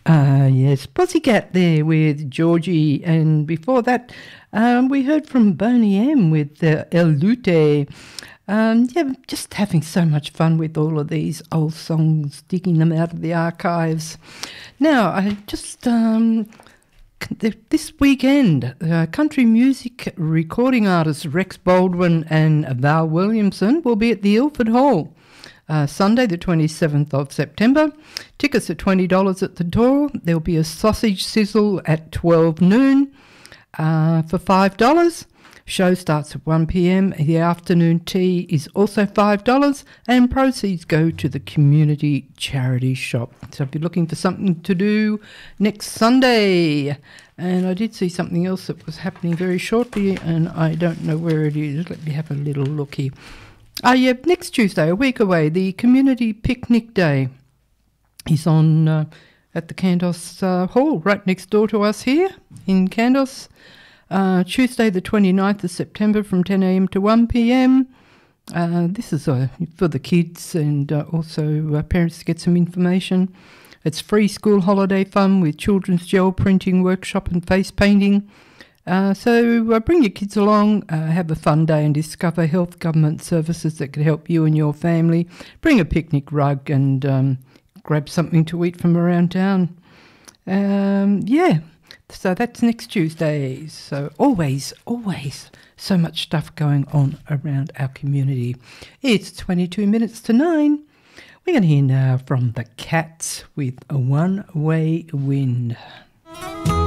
Yes, Pussycat there with Georgie, and before that we heard from Boney M with El Lute. Yeah, just having so much fun with all of these old songs, digging them out of the archives. Now, I just this weekend, country music recording artists Rex Baldwin and Val Williamson will be at the Ilford Hall. Sunday the 27th of September. Tickets are $20 at the door. There'll be a sausage sizzle at 12 noon for $5. Show starts at 1 p.m. The afternoon tea is also $5 and proceeds go to the community charity shop. So if you're looking for something to do next Sunday, and I did see something else that was happening very shortly and I don't know where it is. Let me have a little looky. Yeah, next Tuesday, a week away, the Community Picnic Day is on at the Kandos Hall, right next door to us here in Kandos. Tuesday the 29th of September from 10 a.m. to 1 p.m. This is for the kids and also parents to get some information. It's free school holiday fun with children's gel printing workshop and face painting. So bring your kids along, have a fun day and discover health government services that can help you and your family. Bring a picnic rug and grab something to eat from around town. Yeah, so that's next Tuesday. So always so much stuff going on around our community. It's 22 minutes to 9. We're going to hear now from the Cats with A One-Way Wind.